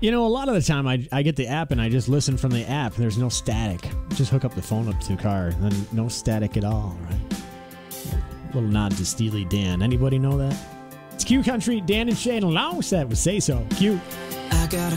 You know, a lot of the time I get the app and I just listen from the app. There's no static. Just hook up the phone up to the car, and then no static at all, right? A little nod to Steely Dan. Anybody know that? It's Q Country, Dan and Shane alongside with Say So. Q. I got a